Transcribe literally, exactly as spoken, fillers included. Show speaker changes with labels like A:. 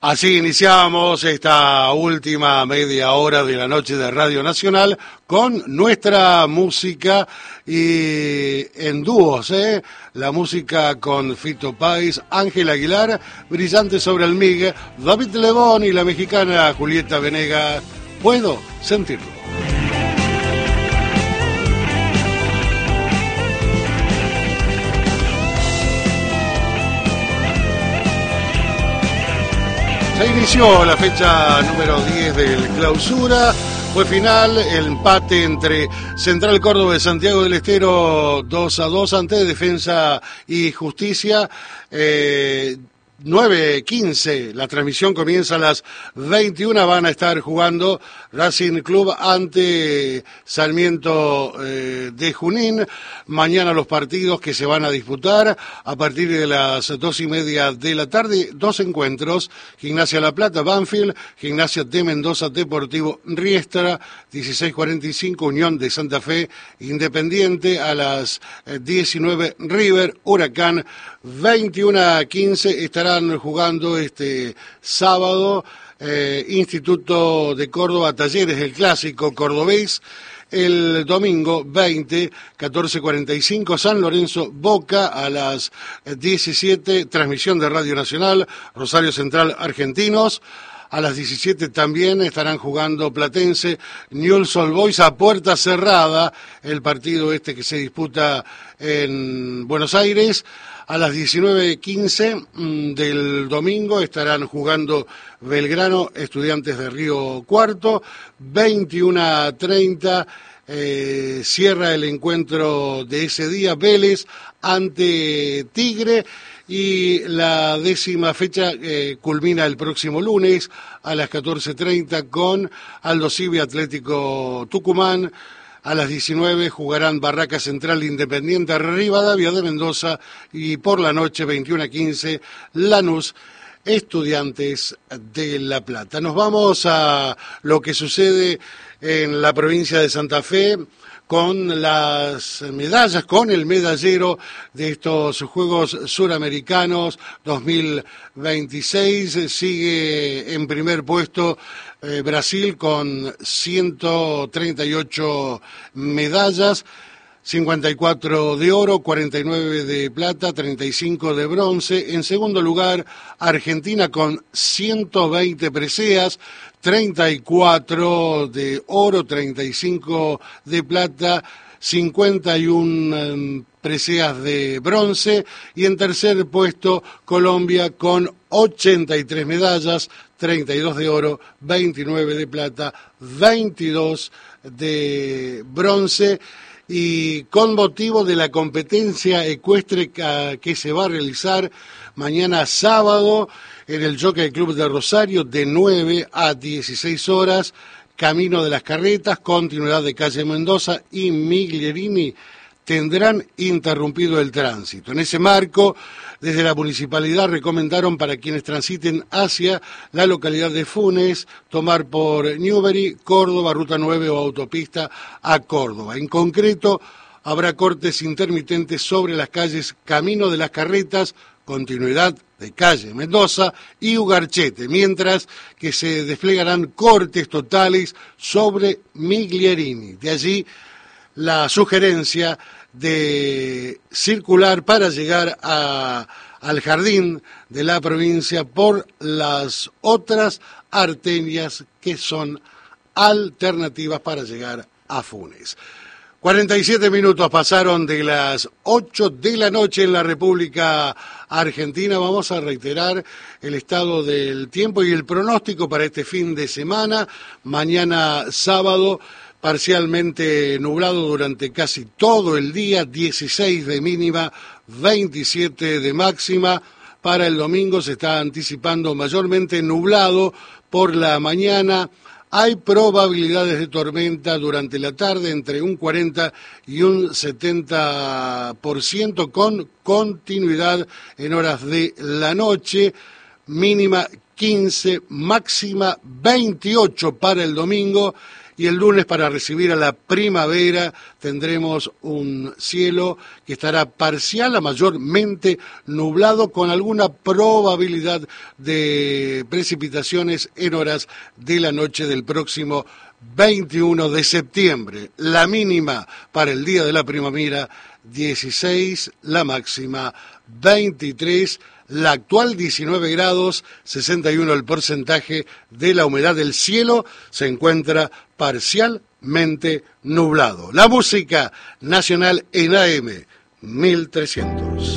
A: Así iniciamos esta última media hora de la noche de Radio Nacional con nuestra música y en dúos, ¿eh? La música con Fito Páez, Ángel Aguilar, Brillante sobre el Migue, David Lebón y la mexicana Julieta Venegas. Puedo sentirlo. Se inició la fecha número diez del clausura, fue final el empate entre Central Córdoba de Santiago del Estero dos a dos ante Defensa y Justicia. Eh, nueve quince, la transmisión comienza a las veintiuna, van a estar jugando Racing Club ante Sarmiento eh, de Junín. Mañana los partidos que se van a disputar a partir de las dos y media de la tarde, dos encuentros: Gimnasia La Plata, Banfield, Gimnasia de Mendoza, Deportivo Riestra, dieciséis cuarenta y cinco, Unión de Santa Fe, Independiente, a las diecinueve River, Huracán, veintiuna quince estarán jugando este sábado eh, Instituto de Córdoba, Talleres, el clásico cordobés. El domingo veinte, catorce cuarenta y cinco, San Lorenzo Boca, a las diecisiete, transmisión de Radio Nacional, Rosario Central Argentinos. A las diecisiete también estarán jugando Platense, Newell's Old Boys, a puerta cerrada, el partido este que se disputa en Buenos Aires. A las diecinueve quince del domingo estarán jugando Belgrano, Estudiantes de Río Cuarto. veintiuna treinta eh, cierra el encuentro de ese día, Vélez ante Tigre. Y la décima fecha eh, culmina el próximo lunes a las catorce treinta con Aldo Civi, Atlético Tucumán. A las diecinueve jugarán Barraca Central, Independiente, Rivadavia de Mendoza, y por la noche, veintiuna quince, Lanús, Estudiantes de La Plata. Nos vamos a lo que sucede en la provincia de Santa Fe con las medallas, con el medallero de estos Juegos Suramericanos dos mil veintiséis. Sigue en primer puesto eh, Brasil con ciento treinta y ocho medallas, cincuenta y cuatro de oro, cuarenta y nueve de plata, treinta y cinco de bronce. En segundo lugar, Argentina con ciento veinte preseas, treinta y cuatro de oro, treinta y cinco de plata, cincuenta y uno um, preseas de bronce. Y en tercer puesto, Colombia con ochenta y tres medallas, treinta y dos de oro, veintinueve de plata, veintidós de bronce. Y con motivo de la competencia ecuestre que se va a realizar mañana sábado en el Jockey Club de Rosario de nueve a dieciséis horas, Camino de las Carretas, continuidad de calle Mendoza y Miglierini, tendrán interrumpido el tránsito. En ese marco, desde la municipalidad recomendaron para quienes transiten hacia la localidad de Funes, tomar por Newbery, Córdoba, Ruta nueve o autopista a Córdoba. En concreto, habrá cortes intermitentes sobre las calles Camino de las Carretas, continuidad de calle Mendoza y Ugarchete, mientras que se desplegarán cortes totales sobre Miglierini. De allí la sugerencia de circular para llegar a, al jardín de la provincia por las otras arterias que son alternativas para llegar a Funes. cuarenta y siete minutos pasaron de las ocho de la noche en la República Argentina. Vamos a reiterar el estado del tiempo y el pronóstico para este fin de semana. Mañana sábado, parcialmente nublado durante casi todo el día, dieciséis de mínima, veintisiete de máxima. Para el domingo se está anticipando mayormente nublado por la mañana. Hay probabilidades de tormenta durante la tarde entre un cuarenta y un setenta por ciento con continuidad en horas de la noche. mínima quince, máxima veintiocho para el domingo. Y el lunes, para recibir a la primavera, tendremos un cielo que estará parcial a mayormente nublado, con alguna probabilidad de precipitaciones en horas de la noche del próximo veintiuno de septiembre. La mínima para el día de la primavera, dieciséis, la máxima veintitrés. La actual diecinueve grados, sesenta y uno el porcentaje de la humedad del cielo, se encuentra parcialmente nublado. La música nacional en A M mil trescientos.